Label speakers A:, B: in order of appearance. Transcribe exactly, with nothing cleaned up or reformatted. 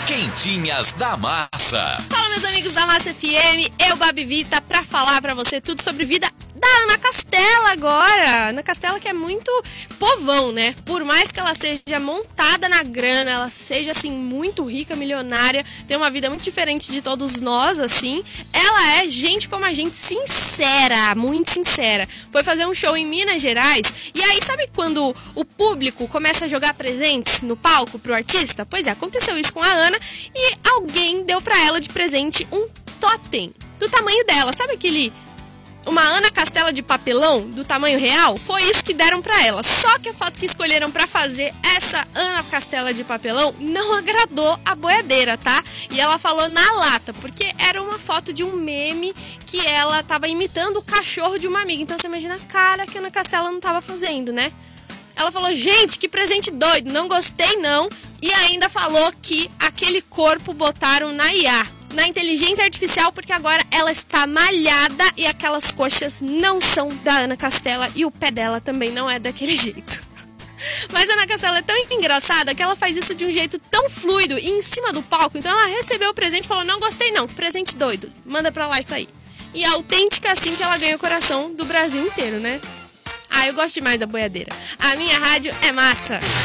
A: Quentinhas da Massa.
B: Fala, meus amigos da Massa F M, eu, Babi Vita, pra falar pra você tudo sobre vida da Ana Castela agora. Ana Castela, que é muito povão, né? Por mais que ela seja montada na grana, ela seja, assim, muito rica, milionária, tem uma vida muito diferente de todos nós, assim, ela é gente como a gente, sincera, muito sincera. Foi fazer um show em Minas Gerais, e aí, sabe quando o público começa a jogar presentes no palco pro artista? Pois é, aconteceu isso com a Ana, e alguém deu pra ela de presente um totem do tamanho dela. Sabe aquele... uma Ana Castela de papelão do tamanho real? Foi isso que deram pra ela. Só que a foto que escolheram pra fazer essa Ana Castela de papelão não agradou a boiadeira, tá? E ela falou na lata, porque era uma foto de um meme que ela tava imitando o cachorro de uma amiga. Então você imagina a cara que a Ana Castela não tava fazendo, né? Ela falou, gente, que presente doido, não gostei não. E ainda falou que aquele corpo botaram na I A, na inteligência artificial, porque agora ela está malhada e aquelas coxas não são da Ana Castela e o pé dela também não é daquele jeito. Mas a Ana Castela é tão engraçada que ela faz isso de um jeito tão fluido e em cima do palco. Então ela recebeu o presente e falou, não gostei não, presente doido, manda pra lá isso aí. E é autêntica assim que ela ganha o coração do Brasil inteiro, né? Ah, eu gosto demais da boiadeira. A minha rádio é massa.